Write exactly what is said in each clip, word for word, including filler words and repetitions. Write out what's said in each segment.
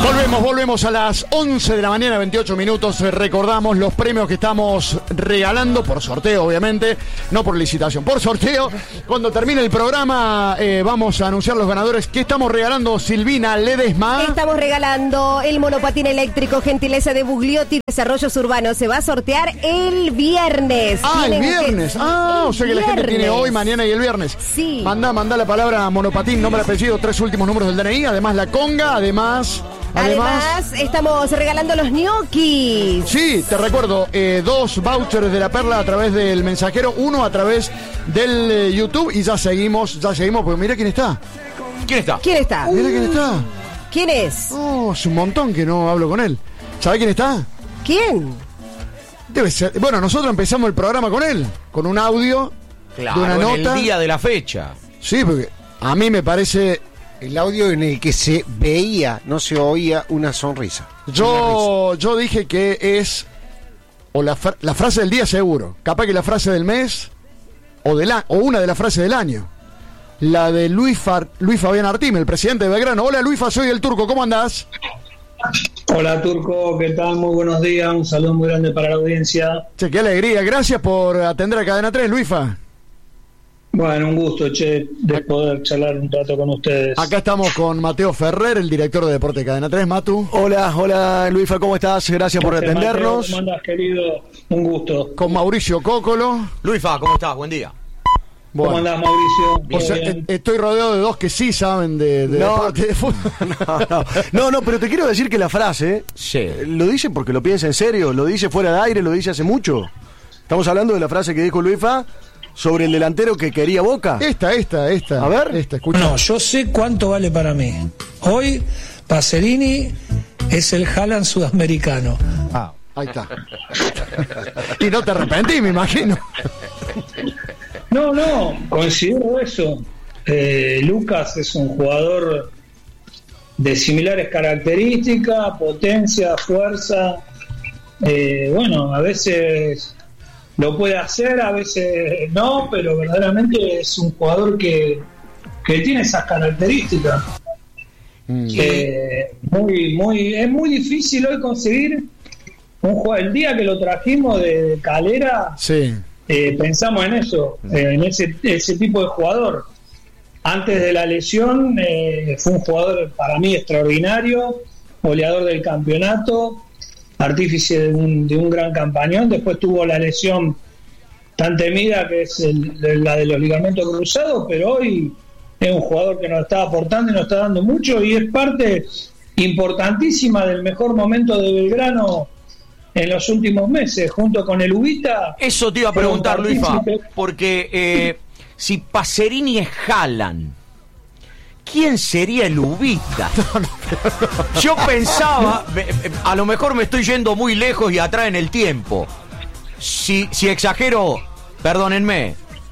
Volvemos, volvemos a las once de la mañana, veintiocho minutos. Recordamos los premios que estamos regalando por sorteo, obviamente, no por licitación, por sorteo. Cuando termine el programa eh, vamos a anunciar los ganadores. ¿Qué estamos regalando, Silvina Ledesma? Estamos regalando el monopatín eléctrico, gentileza de Bugliotti Desarrollos Urbanos. Se va a sortear el viernes. Ah, el Tienen viernes. que... Ah, el o sea que viernes. la gente tiene hoy, mañana y el viernes. Sí. Manda, manda la palabra monopatín, nombre, apellido, tres últimos números del D N I, además la conga, además... Además, Además, estamos regalando los ñoquis. Sí, te recuerdo, eh, dos vouchers de la Perla a través del mensajero, uno a través del eh, YouTube y ya seguimos, ya seguimos, porque mira quién está. ¿Quién está? ¿Quién está? Mira quién está. ¿Quién es? Oh, es un montón que no hablo con él. ¿Sabe quién está? ¿Quién? Debe ser. Bueno, nosotros empezamos el programa con él, con un audio Claro, de una en nota. el día de la fecha. Sí, porque a mí me parece... El audio en el que se veía, no se oía una sonrisa. Yo, yo dije que es o la, fra- la frase del día seguro, capaz que la frase del mes o, del a- o una de las frases del año. La de Luis, Far- Luis Fabián Artime, el presidente de Belgrano. Hola Luifa, soy el Turco, ¿cómo andás? Hola Turco, ¿qué tal? Muy buenos días, un saludo muy grande para la audiencia. Che, qué alegría, gracias por atender a Cadena tres, Luifa. Bueno, un gusto, che, de poder charlar un rato con ustedes. Acá estamos con Mateo Ferrer, el director de Deporte de Cadena tres, Matu. Hola, hola Luifa, ¿cómo estás? Gracias por Mateo, atendernos. ¿Cómo andás, querido? Un gusto. Con Mauricio Cócolo. Luifa, ¿cómo estás? Buen día. Bueno, ¿Cómo andás, Mauricio? o sea, Bien. e- estoy rodeado de dos que sí saben de, de No. deporte de fútbol. No, no, no, no, pero te quiero decir que la frase, Sí. eh, lo dice porque lo piensa en serio, lo dice fuera de aire, lo dice hace mucho. Estamos hablando de la frase que dijo Luifa sobre el delantero que quería Boca. Esta, esta, esta. A ver. Esta, escucha. No, yo sé cuánto vale para mí. Hoy, Pacerini es el Haaland sudamericano. Ah. Ahí está. Y no te arrepentí, me imagino. No, no, considero eso. Eh, Lucas es un jugador de similares características, potencia, fuerza. Eh, bueno, a veces lo puede hacer, a veces no, pero verdaderamente es un jugador que, que tiene esas características. Mm. Eh, muy, muy, es muy difícil hoy conseguir un jugador. El día que lo trajimos de Calera, Sí. eh, pensamos en eso, eh, en ese, ese tipo de jugador. Antes de la lesión, eh, fue un jugador para mí extraordinario, goleador del campeonato, artífice de un, de un gran campañón. Después tuvo la lesión tan temida que es el, de la de los ligamentos cruzados, pero hoy es un jugador que nos está aportando y nos está dando mucho y es parte importantísima del mejor momento de Belgrano en los últimos meses, junto con el Ubita. Eso te iba a Fue un preguntar, Luifa, partícipe. porque eh, si Pacerini es Haaland, ¿quién sería el Ubita? Yo pensaba, me- a lo mejor me estoy yendo muy lejos y atrás en el tiempo. Si, si exagero, perdónenme,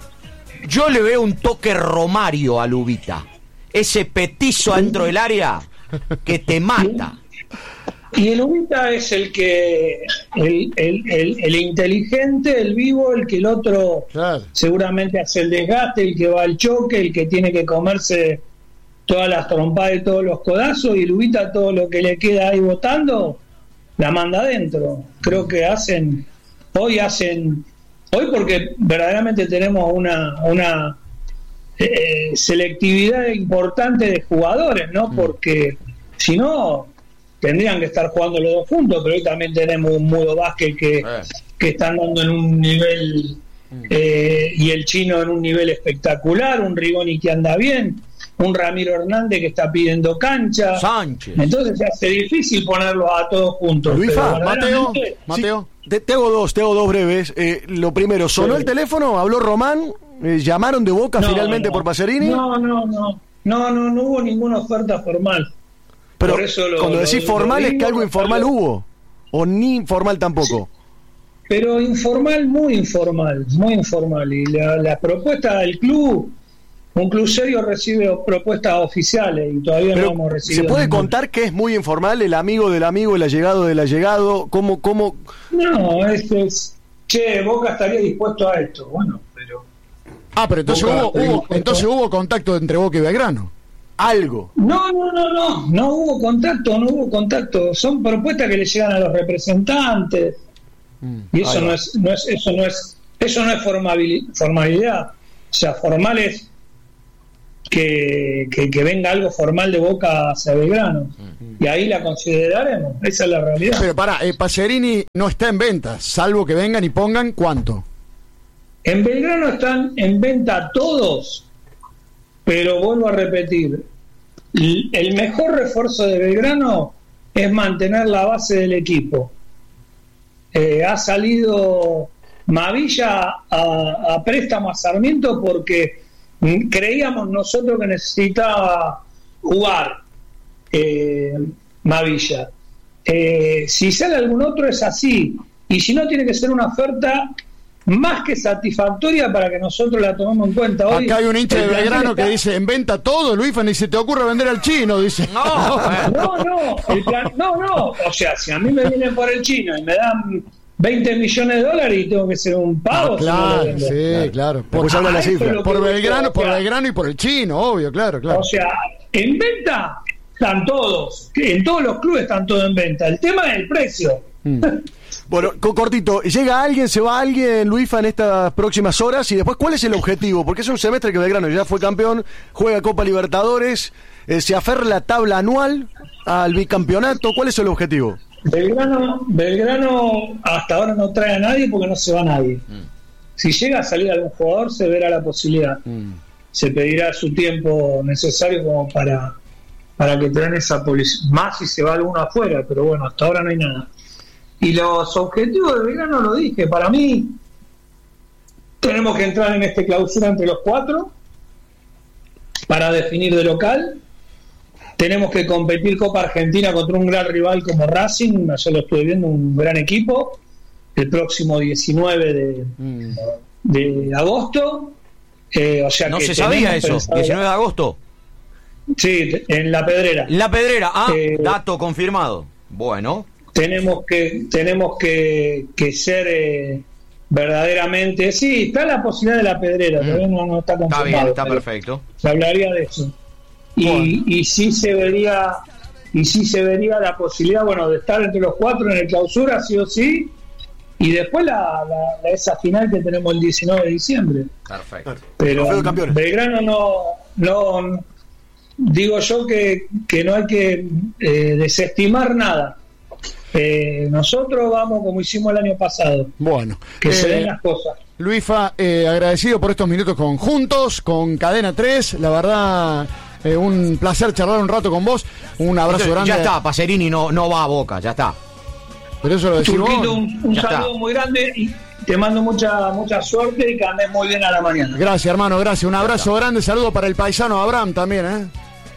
yo le veo un toque Romario al Ubita. Ese petizo adentro del área que te mata. Y el Ubita es el que, el, el, el, el inteligente, el vivo, el que el otro Claro. seguramente hace el desgaste, el que va al choque, el que tiene que comerse todas las trompadas y todos los codazos, y el Ubita todo lo que le queda ahí botando, la manda adentro. Creo que hacen, hoy hacen, hoy porque verdaderamente tenemos una, una eh, selectividad importante de jugadores, ¿no? Porque si no, tendrían que estar jugando los dos juntos, pero hoy también tenemos un Mudo Vázquez que, que están dando en un nivel, eh, y el Chino en un nivel espectacular, un Rigoni que anda bien, un Ramiro Hernández que está pidiendo cancha. Sánchez. Entonces se hace difícil ponerlos a todos juntos. Luifa, pero Mateo, verdaderamente- Mateo. Sí, te, te hago dos, te hago dos breves. Eh, lo primero, ¿sonó Sí. el teléfono? ¿Habló Román? Eh, ¿Llamaron de Boca No, finalmente no. por Pacerini? No, no, no. No, no, no hubo ninguna oferta formal. Pero Por eso lo- cuando lo- decís lo formal es digo, que algo informal lo- hubo. ¿O ni informal tampoco? Pero informal, muy informal, muy informal. Y la, la propuesta del club, un club serio recibe propuestas oficiales y todavía Pero, no hemos recibido. ¿se puede ninguna. contar que es muy informal el amigo del amigo, el allegado del allegado? ¿Cómo, cómo? No, es, es che, Boca estaría dispuesto a esto. Bueno, pero Ah, pero entonces Boca hubo, estaría hubo- dispuesto. entonces hubo contacto entre Boca y Belgrano. algo. No, no, no, no, no hubo contacto, no hubo contacto. Son propuestas que le llegan a los representantes. Mm, y eso no es, no es, eso no es, eso no es formalidad. O sea, formal es que, que, que venga algo formal de Boca hacia Belgrano. Mm. Y ahí la consideraremos. Esa es la realidad. Pero pará, eh, Pacerini no está en venta, salvo que vengan y pongan ¿cuánto? En Belgrano están en venta todos, pero vuelvo a repetir, el mejor refuerzo de Belgrano es mantener la base del equipo. Eh, ha salido Mavilla a, a préstamo a Sarmiento porque creíamos nosotros que necesitaba jugar eh, Mavilla. Eh, si sale algún otro es así, y si no tiene que ser una oferta más que satisfactoria para que nosotros la tomemos en cuenta. Hoy acá hay un hincha de Belgrano está... que dice, en venta todo, Luis, ni se te ocurre vender al chino, dice. No, no, no, el plan, no, no, o sea, si a mí me vienen por el chino y me dan veinte millones de dólares y tengo que ser un pavo. Ah, claro, si no sí, claro. claro. Por, ah, la cifra. por Belgrano, por Belgrano y por el chino, obvio, claro, claro. O sea, en venta están todos, en todos los clubes están todos en venta. El tema es el precio. Mm. Bueno, cortito, ¿llega alguien, se va alguien, Luifa, en estas próximas horas? Y después, ¿cuál es el objetivo? Porque es un semestre que Belgrano ya fue campeón, juega Copa Libertadores, eh, se aferra la tabla anual al bicampeonato. ¿Cuál es el objetivo? Belgrano, Belgrano hasta ahora no trae a nadie porque no se va nadie. Mm. Si llega a salir algún jugador, se verá la posibilidad. Mm. Se pedirá su tiempo necesario como para, para que tengan esa publicidad. Más si se va alguno afuera, pero bueno, hasta ahora no hay nada. Y los objetivos de Belgrano lo dije, para mí tenemos que entrar en este clausura entre los cuatro para definir de local. Tenemos que competir Copa Argentina contra un gran rival como Racing, ayer lo estuve viendo, un gran equipo, el próximo diecinueve de, mm. de agosto. Eh, o sea no que se sabía eso, diecinueve de agosto. Sí, en La Pedrera. La Pedrera, ah, eh, dato confirmado. Bueno. Tenemos que tenemos que, que ser eh, verdaderamente, sí, está la posibilidad de La Pedrera, mm. todavía no, no está confirmado. Está bien, está perfecto. Se hablaría de eso. Y, bueno. y sí se vería y sí se vería la posibilidad, bueno, de estar entre los cuatro en el clausura, sí o sí, y después la, la, la esa final que tenemos el diecinueve de diciembre. Perfecto. Pero Belgrano no, no digo yo que, que no hay que eh, desestimar nada. Eh, nosotros vamos como hicimos el año pasado. Bueno, que eh, se den las cosas. Luifa, eh, agradecido por estos minutos conjuntos con Cadena tres, la verdad, eh, un placer charlar un rato con vos, un abrazo Entonces, grande. Ya está, Pacerini no, no va a Boca, ya está. Pero eso lo decimos. Turquito, un, un saludo está. muy grande y te mando mucha mucha suerte y que andes muy bien a la mañana. Gracias, hermano, gracias. Un abrazo grande, saludo para el paisano Abraham también, ¿eh?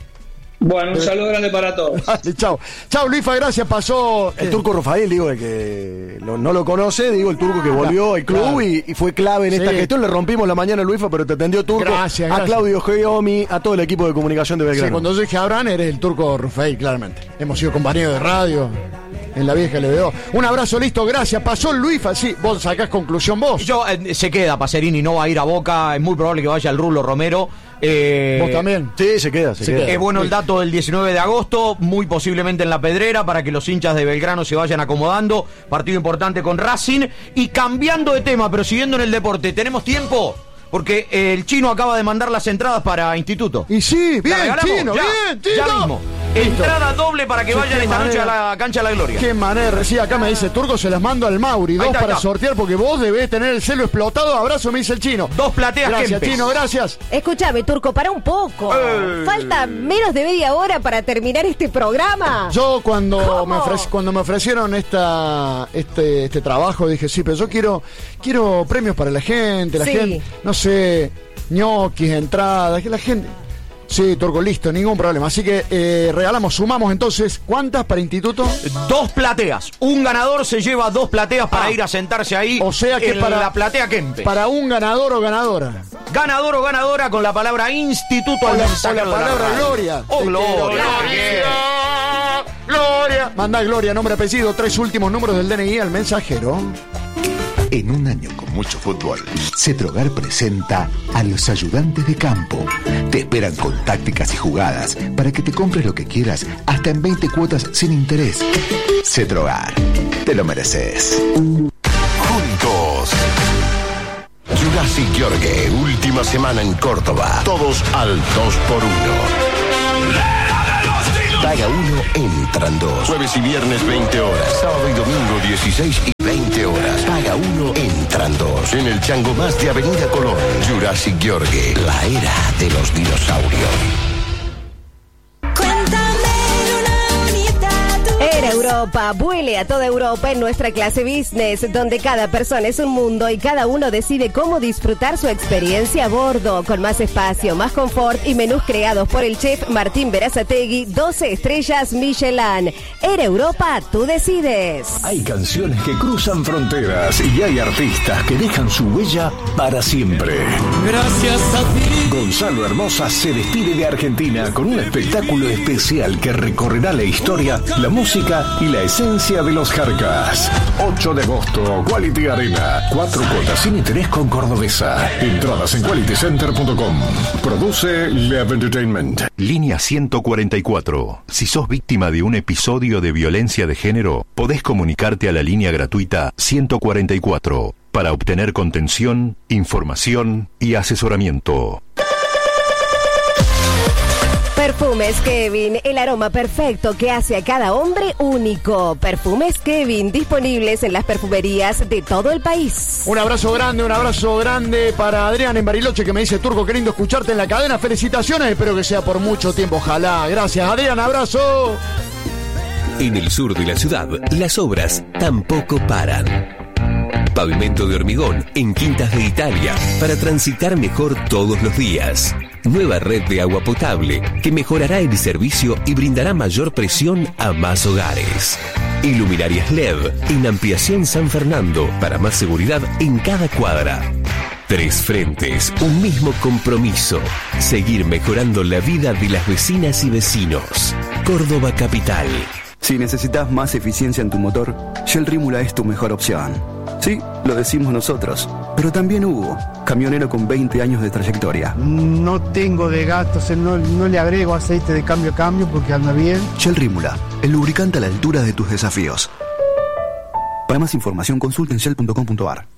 Bueno, un saludo grande para todos. Dale, chao. Chao, Luifa, gracias. Pasó. El eh, turco Rafael, digo, el que lo, no lo conoce, digo, el turco que volvió al club claro. y, y fue clave en sí. esta gestión. Le rompimos la mañana a Luifa, pero te atendió Turco. Gracias, a gracias. Claudio Geomi, a todo el equipo de comunicación de Belgrano. Sí, cuando yo dije Abraham, eres el turco Rafael, claramente. Hemos sido compañeros de radio en la vieja L B O. Un abrazo, listo, gracias. Pasó Luifa, sí. Vos sacás conclusión vos. Yo, eh, se queda Pacerini, no va a ir a Boca. Es muy probable que vaya el Rulo Romero. Eh, ¿Vos también? Sí, se queda, se, se queda. Es bueno el dato del diecinueve de agosto, muy posiblemente en La Pedrera, para que los hinchas de Belgrano se vayan acomodando. Partido importante con Racing. Y cambiando de tema, pero siguiendo en el deporte, ¿tenemos tiempo? Porque eh, el chino acaba de mandar las entradas para Instituto. Y sí, bien, chino, ya, bien, chino. Ya mismo. Entrada doble para que sí, vayan esta manera. noche a la cancha de la Gloria. Qué manera. Sí, acá me dice Turco, se las mando al Mauri. Dos está, para acá. sortear porque vos debés tener el celo explotado. Abrazo, me dice el chino. Dos plateas Gracias, Kempes. Chino, gracias. Escúchame, Turco, para un poco. Eh. Falta menos de media hora para terminar este programa. Yo cuando me, ofreci- cuando me ofrecieron esta este, este trabajo dije, sí, pero yo quiero, quiero premios para la gente. La sí. gente, no sé, ñoquis, entradas, que la gente... Sí, Turco, listo, ningún problema. Así que eh, regalamos, sumamos entonces, ¿cuántas para Instituto? Dos plateas. Un ganador se lleva dos plateas para ah, ir a sentarse ahí. O sea que en para la platea Kempes. Para un ganador o ganadora. Ganador o ganadora con la palabra Instituto o al la, mensaje o la palabra la Gloria. Oh, Gloria. Gloria. Gloria. Manda Gloria, nombre, apellido, tres últimos números del D N I al mensajero. En un año con mucho fútbol, Cetrogar presenta a los ayudantes de campo. Te esperan con tácticas y jugadas para que te compres lo que quieras hasta en veinte cuotas sin interés. Cetrogar, te lo mereces. Juntos. Jurassic Yorgue, última semana en Córdoba. Todos al dos por uno. Paga uno, entran dos. Jueves y viernes veinte horas. Sábado y domingo dieciséis y veinte horas. Paga uno, entran dos. En el Chango Más de Avenida Colón. Jurassic Yorgue, la era de los dinosaurios. Era Europa, vuele a toda Europa en nuestra clase business, donde cada persona es un mundo y cada uno decide cómo disfrutar su experiencia a bordo, con más espacio, más confort y menús creados por el chef Martín Berazategui, doce estrellas Michelin. Era Europa, tú decides. Hay canciones que cruzan fronteras y hay artistas que dejan su huella para siempre. Gracias a ti. Gonzalo Hermosa se despide de Argentina con un espectáculo especial que recorrerá la historia, la música y la esencia de los Jarcas. ocho de agosto, Quality Arena. Cuatro cuotas sin interés con Cordobesa. Entradas en quality center punto com. Produce Lev Entertainment. Línea ciento cuarenta y cuatro. Si sos víctima de un episodio de violencia de género, podés comunicarte a la línea gratuita ciento cuarenta y cuatro para obtener contención, información y asesoramiento. Perfumes Kevin, el aroma perfecto que hace a cada hombre único. Perfumes Kevin, disponibles en las perfumerías de todo el país. Un abrazo grande, un abrazo grande para Adrián en Bariloche, que me dice: Turco, qué lindo escucharte en la cadena. Felicitaciones, espero que sea por mucho tiempo, ojalá. Gracias, Adrián, abrazo. En el sur de la ciudad, las obras tampoco paran. Pavimento de hormigón en Quintas de Italia para transitar mejor todos los días. Nueva red de agua potable que mejorará el servicio y brindará mayor presión a más hogares. Iluminarias L E D en Ampliación San Fernando para más seguridad en cada cuadra. Tres frentes, un mismo compromiso. Seguir mejorando la vida de las vecinas y vecinos. Córdoba Capital. Si necesitas más eficiencia en tu motor, Shell Rímula es tu mejor opción. Sí, lo decimos nosotros, pero también Hugo, camionero con veinte años de trayectoria. No tengo de gastos, no, no le agrego aceite de cambio a cambio porque anda bien. Shell Rímula, el lubricante a la altura de tus desafíos. Para más información consulta en shell punto com punto a r.